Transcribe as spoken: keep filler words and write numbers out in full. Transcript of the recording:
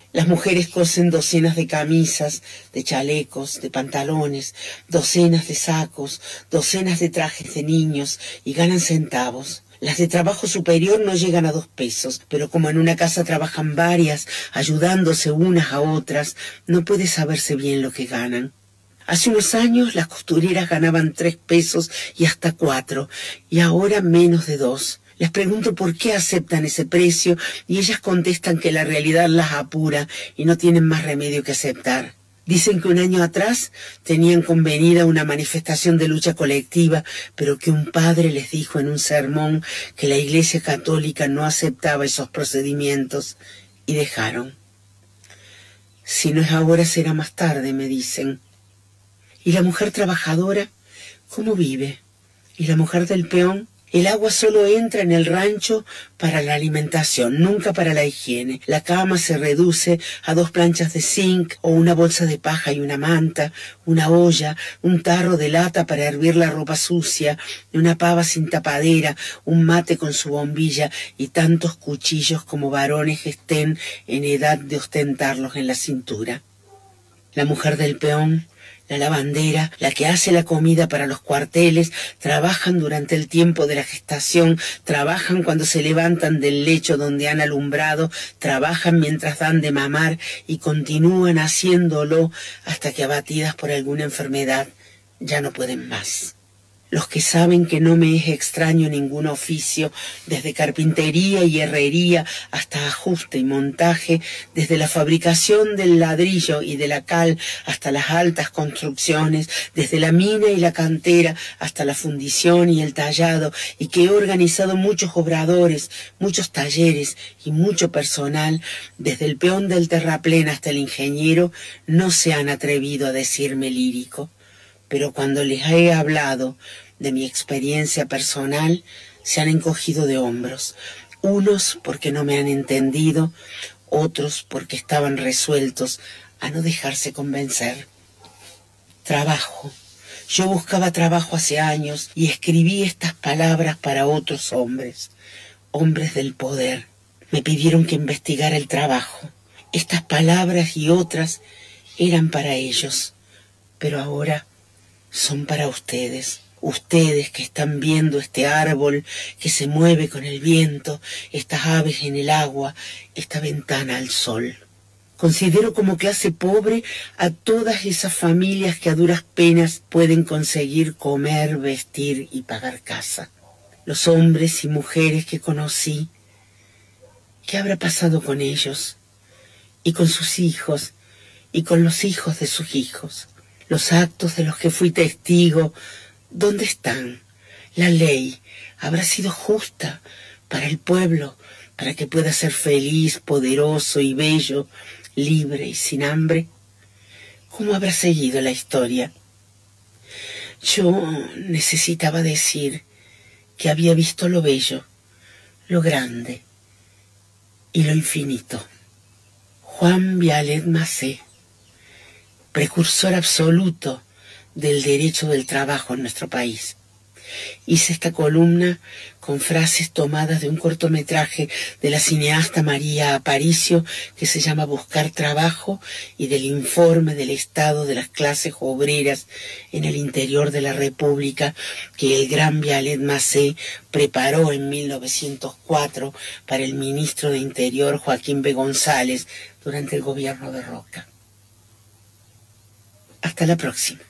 Las mujeres cosen docenas de camisas, de chalecos, de pantalones, docenas de sacos, docenas de trajes de niños y ganan centavos. Las de trabajo superior no llegan a dos pesos, pero como en una casa trabajan varias, ayudándose unas a otras, no puede saberse bien lo que ganan. Hace unos años las costureras ganaban tres pesos y hasta cuatro, y ahora menos de dos. Les pregunto por qué aceptan ese precio y ellas contestan que la realidad las apura y no tienen más remedio que aceptar. Dicen que un año atrás tenían convenida una manifestación de lucha colectiva, pero que un padre les dijo en un sermón que la Iglesia Católica no aceptaba esos procedimientos y dejaron. Si no es ahora será más tarde, me dicen. ¿Y la mujer trabajadora cómo vive? ¿Y la mujer del peón? El agua solo entra en el rancho para la alimentación, nunca para la higiene. La cama se reduce a dos planchas de zinc o una bolsa de paja y una manta, una olla, un tarro de lata para hervir la ropa sucia, una pava sin tapadera, un mate con su bombilla y tantos cuchillos como varones estén en edad de ostentarlos en la cintura. La mujer del peón, la lavandera, la que hace la comida para los cuarteles, trabajan durante el tiempo de la gestación, trabajan cuando se levantan del lecho donde han alumbrado, trabajan mientras dan de mamar y continúan haciéndolo hasta que abatidas por alguna enfermedad ya no pueden más. Los que saben que no me es extraño ningún oficio, desde carpintería y herrería hasta ajuste y montaje, desde la fabricación del ladrillo y de la cal hasta las altas construcciones, desde la mina y la cantera hasta la fundición y el tallado, y que he organizado muchos obradores, muchos talleres y mucho personal, desde el peón del terraplén hasta el ingeniero, no se han atrevido a decirme lírico. Pero cuando les he hablado de mi experiencia personal, se han encogido de hombros. Unos porque no me han entendido, otros porque estaban resueltos a no dejarse convencer. Trabajo. Yo buscaba trabajo hace años y escribí estas palabras para otros hombres, hombres del poder. Me pidieron que investigara el trabajo. Estas palabras y otras eran para ellos, pero ahora son para ustedes, ustedes que están viendo este árbol que se mueve con el viento, estas aves en el agua, esta ventana al sol. Considero como clase pobre a todas esas familias que a duras penas pueden conseguir comer, vestir y pagar casa. Los hombres y mujeres que conocí, ¿qué habrá pasado con ellos? Y con sus hijos, y con los hijos de sus hijos. Los actos de los que fui testigo, ¿dónde están? La ley habrá sido justa para el pueblo, para que pueda ser feliz, poderoso y bello, libre y sin hambre. ¿Cómo habrá seguido la historia? Yo necesitaba decir que había visto lo bello, lo grande y lo infinito. Juan Vialet Macé, precursor absoluto del derecho del trabajo en nuestro país. Hice esta columna con frases tomadas de un cortometraje de la cineasta María Aparicio que se llama Buscar Trabajo y del informe del estado de las clases obreras en el interior de la República que el gran Vialet Macé preparó en mil novecientos cuatro para el ministro de Interior Joaquín B. González durante el gobierno de Roca. Hasta la próxima.